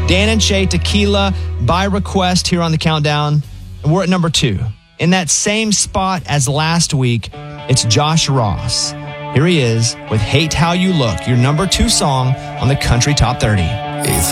Dan and Shay, Tequila, by request here on the countdown. And we're at number 2. In that same spot as last week, it's Josh Ross. Here he is with Hate How You Look, your number 2 song on the Country Top 30. It's